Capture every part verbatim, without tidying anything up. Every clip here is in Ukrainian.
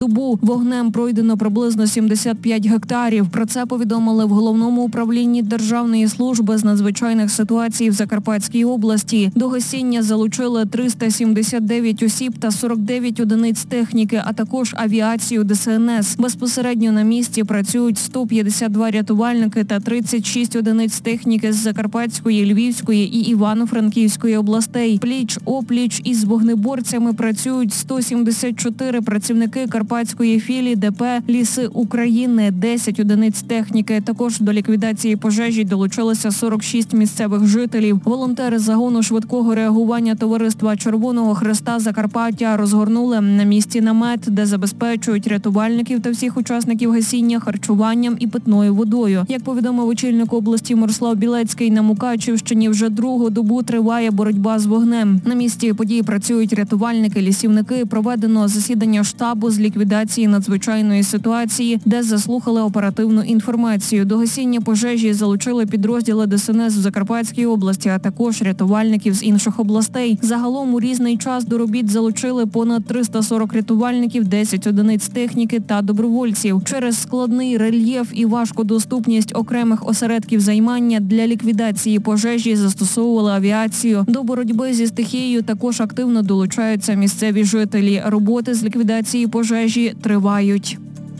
Добу вогнем пройдено приблизно сімдесят п'ять гектарів. Про це повідомили в Головному управлінні Державної служби з надзвичайних ситуацій в Закарпатській області. До гасіння залучили триста сімдесят дев'ять осіб та сорок дев'ять одиниць техніки, а також авіацію Де Се Ен Ес. Безпосередньо на місці працюють сто п'ятдесят два рятувальники та тридцять шість одиниць техніки з Закарпатської, Львівської і Івано-Франківської областей. Пліч-опліч із вогнеборцями працюють сто сімдесят чотири працівники Карпатської філії Де Пе «Ліси України», десять одиниць техніки. Також до ліквідації пожежі долучилося сорок шість місцевих жителів. Волонтери загону швидкого реагування Товариства Червоного Хреста Закарпаття розгорнули на місці намет, де забезпечують рятувальників та всіх учасників гасіння харчуванням і питною водою. Як повідомив очільник області Мирослав Білецький, на Мукачівщині вже другу добу триває боротьба з вогнем. На місці події працюють рятувальники, лісівники. Проведено засідання штабу з ліквідації надзвичайної ситуації, де заслухали оперативну інформацію. До гасіння пожежі залучили підрозділи Де Се Ен Ес в Закарпатській області, а також рятувальників з інших областей. Загалом у різний час до робіт залучили понад триста сорок рятувальників, десять одиниць техніки та добровольців. Через складний рельєф і важку доступність окремих осередків займання для ліквідації пожежі застосовували авіацію. До боротьби зі стихією також активно долучаються місцеві жителі. Роботи з ліквідації пожежі тривають.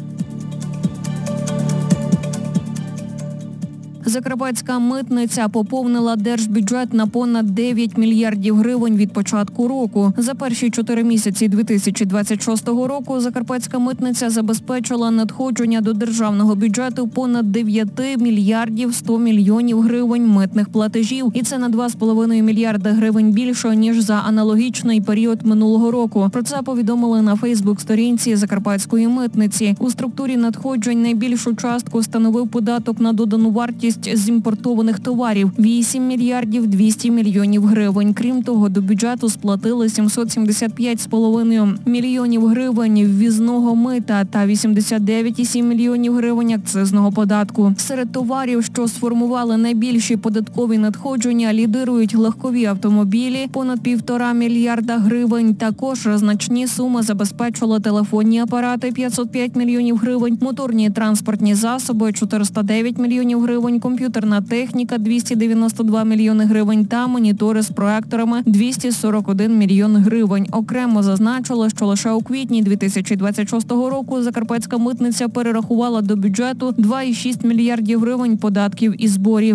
Закарпатська митниця поповнила держбюджет на понад дев'ять мільярдів гривень від початку року. За перші чотири місяці дві тисячі двадцять шостого року Закарпатська митниця забезпечила надходження до державного бюджету понад дев'ять мільярдів сто мільйонів гривень митних платежів. І це на два з половиною мільярда гривень більше, ніж за аналогічний період минулого року. Про це повідомили на Фейсбук-сторінці Закарпатської митниці. У структурі надходжень найбільшу частку становив податок на додану вартість з імпортованих товарів – вісім мільярдів двісті мільйонів гривень. Крім того, до бюджету сплатили сімсот сімдесят п'ять з половиною мільйонів гривень ввізного мита та вісімдесят дев'ять цілих сім мільйонів гривень акцизного податку. Серед товарів, що сформували найбільші податкові надходження, лідирують легкові автомобілі – понад півтора мільярда гривень. Також значні суми забезпечили телефонні апарати – п'ятсот п'ять мільйонів гривень, моторні транспортні засоби – чотириста дев'ять мільйонів гривень, комп'ютерна техніка – двісті дев'яносто два мільйони гривень та монітори з проекторами – двісті сорок один мільйон гривень. Окремо зазначили, що лише у квітні дві тисячі двадцять шостого року Закарпатська митниця перерахувала до бюджету два цілих шість мільярдів гривень податків і зборів.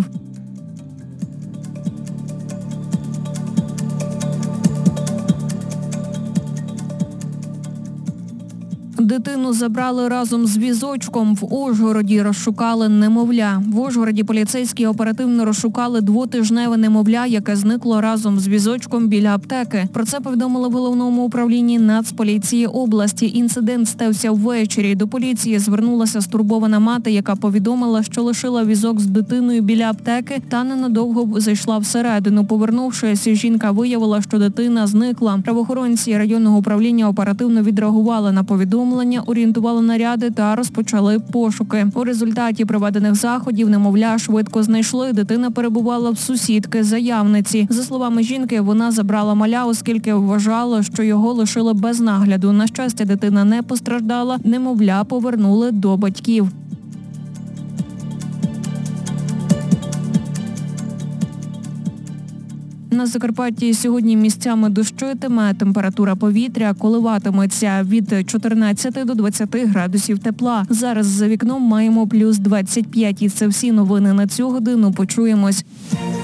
Дитину забрали разом з візочком. В Ужгороді розшукали немовля. В Ужгороді поліцейські оперативно розшукали двотижневе немовля, яке зникло разом з візочком біля аптеки. Про це повідомили в Головному управлінні Нацполіції області. Інцидент стався ввечері. До поліції звернулася стурбована мати, яка повідомила, що лишила візок з дитиною біля аптеки та ненадовго зайшла всередину. Повернувшись, жінка виявила, що дитина зникла. Правоохоронці районного управління оперативно відреагували на повідомлення, орієнтували наряди та розпочали пошуки. У результаті проведених заходів немовля швидко знайшли. Дитина перебувала в сусідки заявниці. За словами жінки, вона забрала маля, оскільки вважала, що його лишили без нагляду. На щастя, дитина не постраждала. Немовля повернули до батьків. На Закарпатті сьогодні місцями дощитиме, температура повітря коливатиметься від чотирнадцяти до двадцяти градусів тепла. Зараз за вікном маємо плюс двадцять п'ять. І це всі новини на цю годину. Почуємось.